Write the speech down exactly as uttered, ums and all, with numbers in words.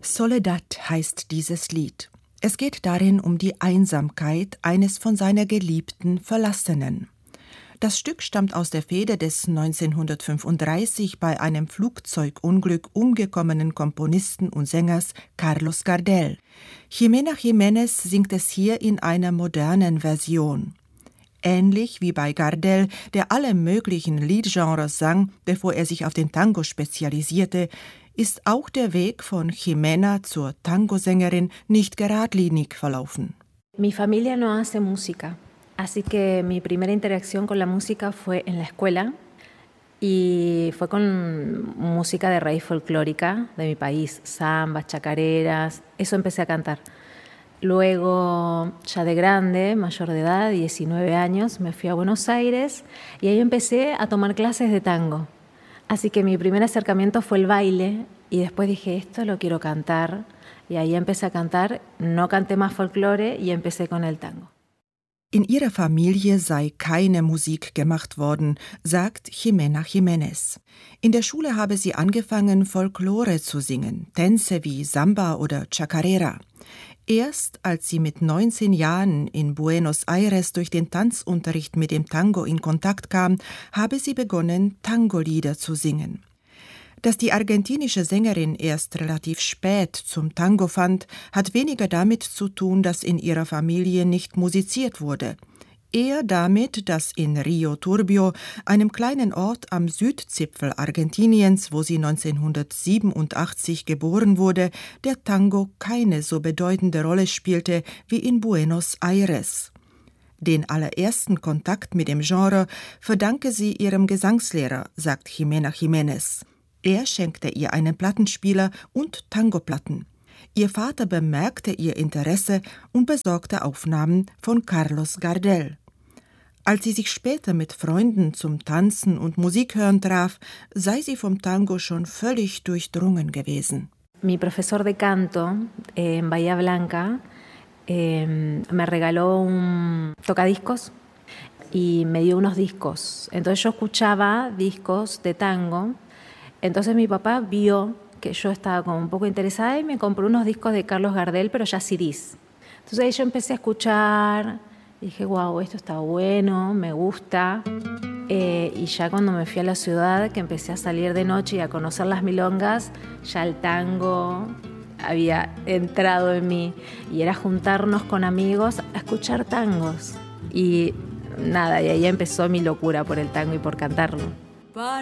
Soledad heißt dieses Lied. Es geht darin um die Einsamkeit eines von seiner Geliebten Verlassenen. Das Stück stammt aus der Feder des neunzehnhundertfünfunddreißig bei einem Flugzeugunglück umgekommenen Komponisten und Sängers Carlos Gardel. Jimena Jiménez singt es hier in einer modernen Version. Ähnlich wie bei Gardel, der alle möglichen Liedgenres sang, bevor er sich auf den Tango spezialisierte, ist auch der Weg von Jimena zur Tangosängerin nicht geradlinig verlaufen. Mi familia no hace música, así que mi primera interacción con la música fue en la escuela y fue con música de raíz folclórica de mi país, zambas, chacareras, eso empecé a cantar. Luego, ya de grande, mayor de edad, diecinueve años, me fui a Buenos Aires y ahí empecé a tomar clases de tango. Así que mi primer acercamiento fue el baile y después dije, esto lo quiero cantar. Y ahí empecé a cantar, no canté más folclore y empecé con el tango. In ihrer Familie sei keine Musik gemacht worden, sagt Jimena Jiménez. In der Schule habe sie angefangen, Folklore zu singen, Tänze wie Samba oder Chacarera. Erst als sie mit neunzehn Jahren in Buenos Aires durch den Tanzunterricht mit dem Tango in Kontakt kam, habe sie begonnen, Tangolieder zu singen. Dass die argentinische Sängerin erst relativ spät zum Tango fand, hat weniger damit zu tun, dass in ihrer Familie nicht musiziert wurde. Eher damit, dass in Rio Turbio, einem kleinen Ort am Südzipfel Argentiniens, wo sie neunzehnhundertsiebenundachtzig geboren wurde, der Tango keine so bedeutende Rolle spielte wie in Buenos Aires. Den allerersten Kontakt mit dem Genre verdanke sie ihrem Gesangslehrer, sagt Jimena Jiménez. Er schenkte ihr einen Plattenspieler und Tangoplatten. Ihr Vater bemerkte ihr Interesse und besorgte Aufnahmen von Carlos Gardel. Als sie sich später mit Freunden zum Tanzen und Musikhören traf, sei sie vom Tango schon völlig durchdrungen gewesen. Mi profesor de canto eh, en Bahía Blanca eh, me regaló un tocadiscos y me dio unos discos. Entonces yo escuchaba discos de tango. Entonces mi papá vio que yo estaba como un poco interesada y me compró unos discos de Carlos Gardel, pero ya C Ds. Entonces ahí yo empecé a escuchar. Dije, wow, esto está bueno, me gusta. Eh, y ya cuando me fui a la ciudad, que empecé a salir de noche y a conocer las milongas, ya el tango había entrado en mí. Y era juntarnos con amigos a escuchar tangos. Y nada, y ahí empezó mi locura por el tango y por cantarlo. Para